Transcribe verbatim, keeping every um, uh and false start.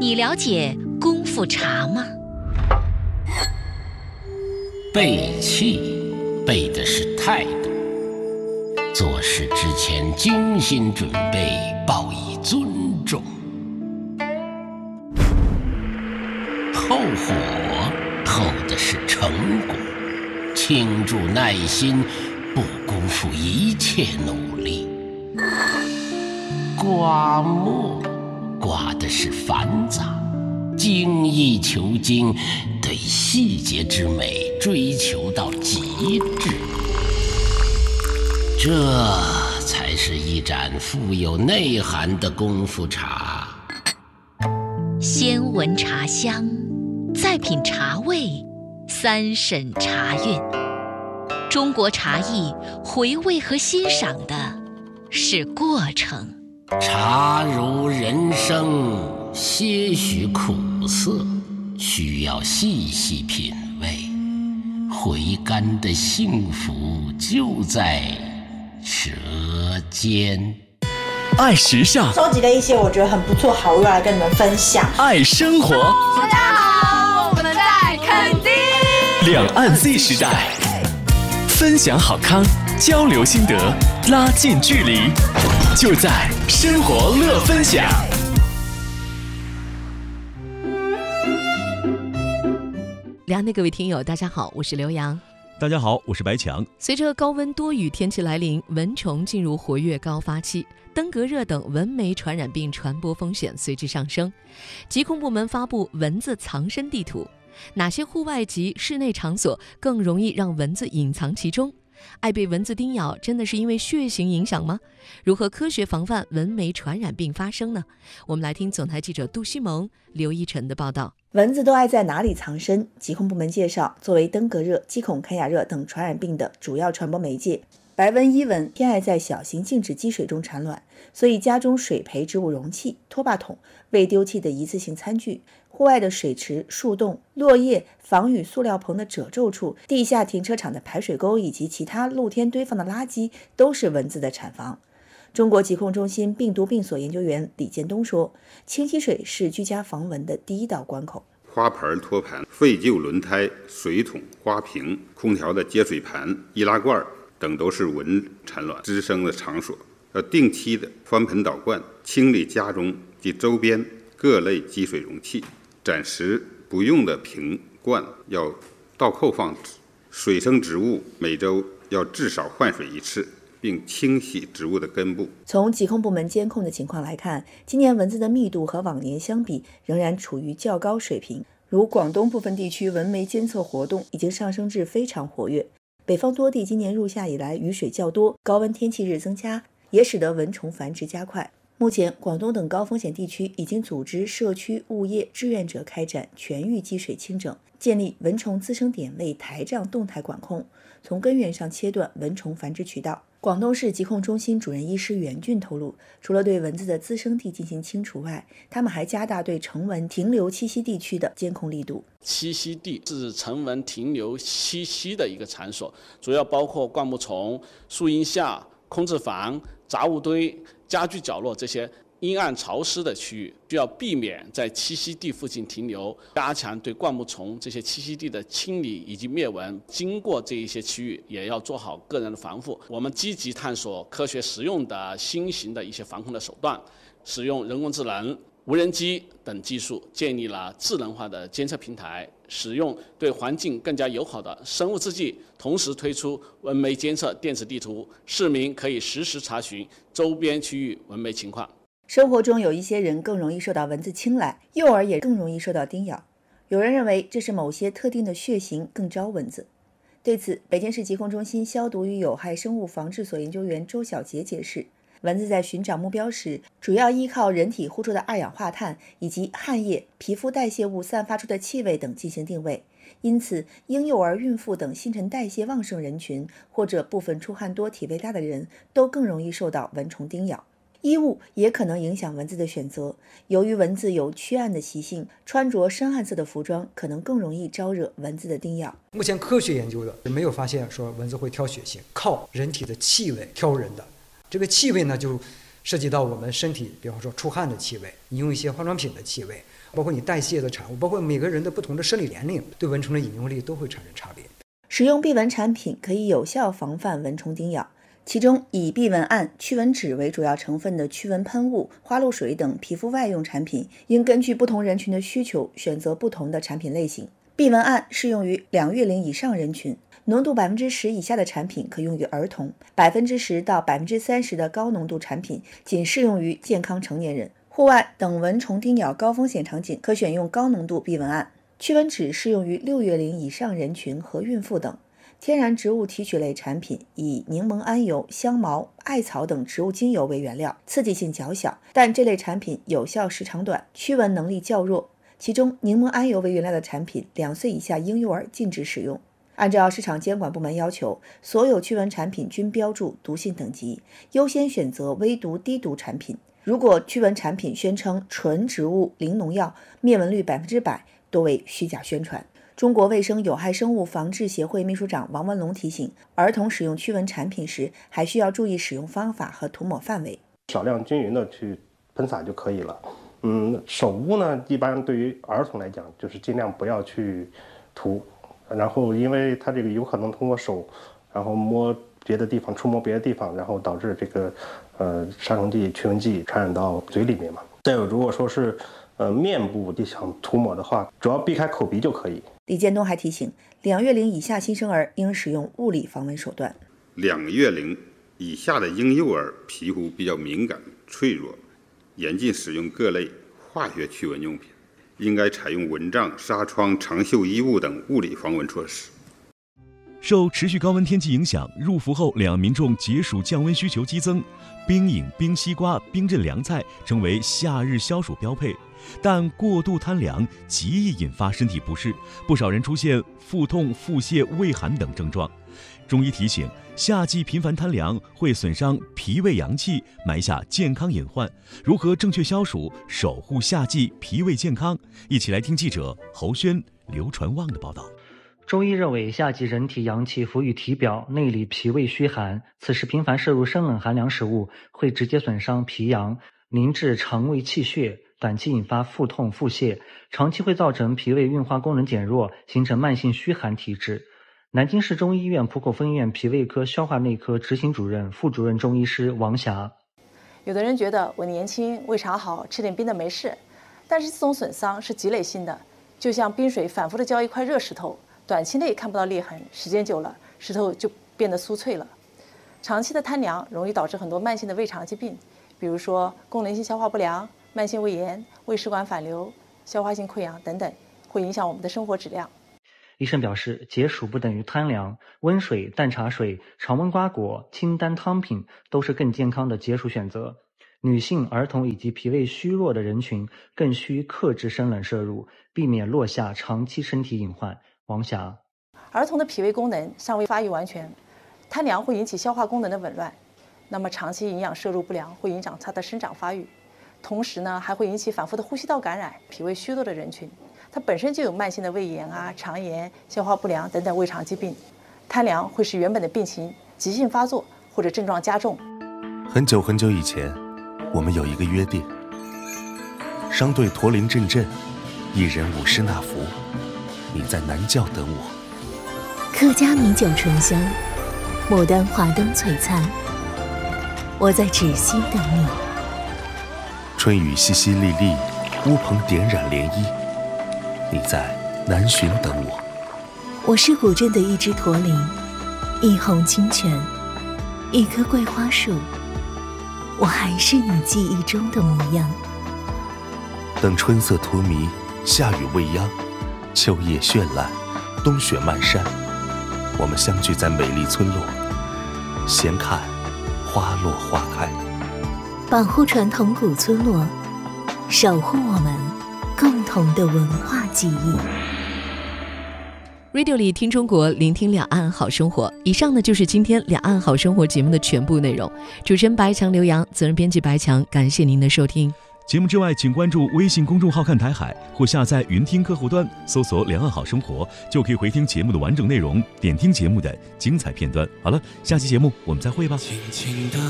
你了解功夫茶吗？ 背气，背的是态度。做事之前精心准备，报以尊重。后火，后的是成果。倾注耐心，不辜负一切努力。刮墨，刮的是繁杂。精益求精，对细节之美追求到极致，这才是一盏富有内涵的功夫茶。 先闻茶香，再品茶味，三审茶韵。中国茶艺回味和欣赏的是过程。 茶如人生，些许苦涩，需要细细品味。回甘的幸福就在舌尖。 爱时尚， 收集了一些我觉得很不错好物来跟你们分享。 爱生活， 大家好，我们在垦丁。 两岸 Z 时代，分享好康，交流心得，拉近距离，就在生活乐分享。 两岸的各位听友大家好，我是刘洋。 大家好，我是白强。 随着高温多雨天气来临，蚊虫进入活跃高发期，登革热等蚊媒传染病传播风险随之上升。疾控部门发布蚊子藏身地图，哪些户外及室内场所更容易让蚊子隐藏其中？爱被蚊子叮咬真的是因为血型影响吗？如何科学防范蚊媒传染病发生呢？我们来听总台记者杜西蒙、刘一晨的报道。 蚊子都爱在哪里藏身？疾控部门介绍，作为登革热、鸡孔坎亚热等传染病的主要传播媒介，白纹伊蚊偏爱在小型静止积水中产卵，所以家中水培植物容器、拖把桶、未丢弃的一次性餐具、户外的水池、树洞、落叶、防雨塑料棚的褶皱处、地下停车场的排水沟以及其他露天堆放的垃圾，都是蚊子的产房。中国疾控中心病毒病所研究员李建东说，清洗水是居家防蚊的第一道关口。 花盆、托盘、废旧轮胎、水桶、花瓶、空调的接水盘、易拉罐等都是蚊产卵滋生的场所，要定期的翻盆倒罐，清理家中及周边各类积水容器。暂时不用的瓶罐要倒扣放置，水生植物每周要至少换水一次，并清洗植物的根部。 从疾控部门监控的情况来看，今年蚊子的密度和往年相比仍然处于较高水平，如广东部分地区蚊媒监测活动已经上升至非常活跃。北方多地今年入夏以来雨水较多，高温天气日增加，也使得蚊虫繁殖加快。目前，广东等高风险地区已经组织社区物业志愿者开展全域积水清整，建立蚊虫滋生点位台账动态管控，从根源上切断蚊虫繁殖渠道。广东市疾控中心主任医师袁俊透露，除了对蚊子的滋生地进行清除外，他们还加大对成蚊停留栖息地区的监控力度。 栖息地是成蚊停留栖息的一个场所，主要包括灌木丛、树荫下、空置房、杂物堆、家具角落这些阴暗潮湿的区域，需要避免在栖息地附近停留，加强对灌木丛这些栖息地的清理以及灭蚊。经过这一些区域，也要做好个人的防护。我们积极探索科学实用的新型的一些防控的手段，使用人工智能、无人机等技术，建立了智能化的监测平台，使用对环境更加友好的生物制剂，同时推出蚊媒监测电子地图，市民可以实时查询周边区域蚊媒情况。 生活中有一些人更容易受到蚊子青睐，幼儿也更容易受到叮咬。有人认为这是某些特定的血型更招蚊子。对此，北京市疾控中心消毒与有害生物防治所研究员周小杰解释，蚊子在寻找目标时，主要依靠人体呼出的二氧化碳以及汗液、皮肤代谢物散发出的气味等进行定位。因此，婴幼儿、孕妇等新陈代谢旺盛人群，或者部分出汗多、体味大的人，都更容易受到蚊虫叮咬。衣物也可能影响蚊子的选择，由于蚊子有驱暗的习性，穿着深暗色的服装可能更容易招惹蚊子的叮咬。 目前科学研究的没有发现说蚊子会挑血型，靠人体的气味挑人的。这个气味呢，就涉及到我们身体，比方说出汗的气味，你用一些化妆品的气味，包括你代谢的产物，包括每个人的不同的生理年龄，对蚊虫的引诱力都会产生差别。 使用避蚊产品可以有效防范蚊虫叮咬，其中以避蚊胺、驱蚊酯为主要成分的驱蚊喷雾、花露水等皮肤外用产品，应根据不同人群的需求选择不同的产品类型。避蚊胺适用于两月龄以上人群，浓度百分之十以下的产品可用于儿童，百分之十到百分之三十的高浓度产品仅适用于健康成年人。户外等蚊虫叮咬高风险场景可选用高浓度避蚊胺。驱蚊酯适用于六月龄以上人群和孕妇等。天然植物提取类产品以柠檬桉油、香茅、艾草等植物精油为原料，刺激性较小，但这类产品有效时长短，驱蚊能力较弱。其中柠檬桉油为原料的产品，两岁以下婴幼儿禁止使用。按照市场监管部门要求，所有驱蚊产品均标注毒性等级，优先选择微毒低毒产品。如果驱蚊产品宣称纯植物零农药，灭蚊率百分之百，多为虚假宣传。中国卫生有害生物防治协会秘书长王文龙提醒，儿童使用驱蚊产品时，还需要注意使用方法和涂抹范围， 少量均匀的去喷洒就可以了。嗯，手污呢，一般对于儿童来讲，就是尽量不要去涂，然后因为它这个有可能通过手，然后摸别的地方，触摸别的地方，然后导致这个呃杀虫剂、驱蚊剂传染到嘴里面嘛。再有，如果说是呃面部你想涂抹的话，主要避开口鼻就可以。 李建东还提醒，两月龄以下新生儿应使用物理防蚊手段。 两个月龄以下的婴幼儿皮肤比较敏感脆弱，严禁使用各类化学驱蚊用品，应该采用蚊帐、纱窗、长袖衣物等物理防蚊措施。 受持续高温天气影响，入伏后两民众解暑降温需求激增，冰饮、冰西瓜、冰镇凉菜成为夏日消暑标配。但过度贪凉极易引发身体不适，不少人出现腹痛、腹泻、畏寒等症状。中医提醒，夏季频繁贪凉会损伤脾胃阳气，埋下健康隐患。如何正确消暑，守护夏季脾胃健康？一起来听记者侯轩、刘传旺的报道。 中医认为，夏季人体阳气浮于体表，内里脾胃虚寒，此时频繁摄入生冷寒凉食物，会直接损伤脾阳，凝滞肠胃气血，短期引发腹痛、腹泻，长期会造成脾胃运化功能减弱，形成慢性虚寒体质。南京市中医院浦口分院脾胃科消化内科执行主任、副主任中医师王霞。 有的人觉得我年轻，胃肠好，吃点冰的没事，但是这种损伤是积累性的，就像冰水反复的浇一块热石头，短期内看不到裂痕，时间久了，石头就变得酥脆了。长期的贪凉容易导致很多慢性的胃肠疾病，比如说功能性消化不良、慢性胃炎、胃食管反流、消化性溃疡等等，会影响我们的生活质量。 医生表示，解暑不等于贪凉，温水、淡茶水、常温瓜果、清淡汤品都是更健康的解暑选择。女性、儿童以及脾胃虚弱的人群更需克制生冷摄入，避免落下长期身体隐患。王霞， 儿童的脾胃功能尚未发育完全，贪凉会引起消化功能的紊乱，那么长期营养摄入不良会影响他的生长发育，同时呢还会引起反复的呼吸道感染。脾胃虚弱的人群，它本身就有慢性的胃炎啊、肠炎、消化不良等等胃肠疾病，贪凉会使原本的病情急性发作或者症状加重。 很久很久以前，我们有一个约定，商队驼铃阵阵，一人五十纳福，你在南教等我。 客家米酒醇香，牡丹花灯璀璨，我在芷溪等你。 春雨淅淅沥沥，乌篷点染涟漪，你在南浔等我。 我是古镇的一只驼铃，一泓清泉，一棵桂花树，我还是你记忆中的模样。 等春色荼蘼，夏雨未央，秋叶绚烂，冬雪漫山，我们相聚在美丽村落，闲看花落花开。 保护传统古村落，守护我们共同的文化记忆。 Radio 里听中国，聆听两岸好生活。以上呢就是今天两岸好生活节目的全部内容。主持人白强、刘洋，责任编辑白强，感谢您的收听。 节目之外，请关注微信公众号看台海，或下载云听客户端，搜索两岸好生活，就可以回听节目的完整内容，点听节目的精彩片段。好了，下期节目我们再会吧。轻轻地